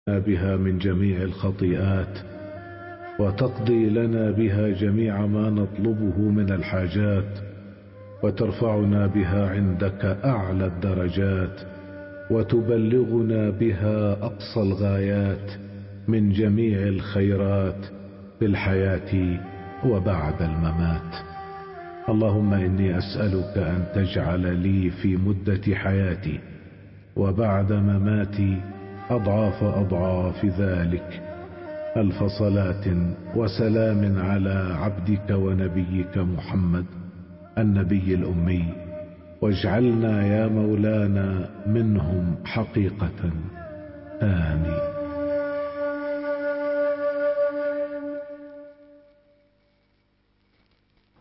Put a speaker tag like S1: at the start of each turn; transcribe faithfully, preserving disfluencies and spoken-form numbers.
S1: بها من جميع الخطيئات، وتقضي لنا بها جميع ما نطلبه من الحاجات، وترفعنا بها عندك أعلى الدرجات، وتبلغنا بها أقصى الغايات من جميع الخيرات في الحياة وبعد الممات. اللهم إني أسألك أن تجعل لي في مدة حياتي وبعد مماتي أضعاف أضعاف ذلك ألف صلاة وسلام على عبدك ونبيك محمد النبي الأمي، واجعلنا يا مولانا منهم حقيقة. آمين.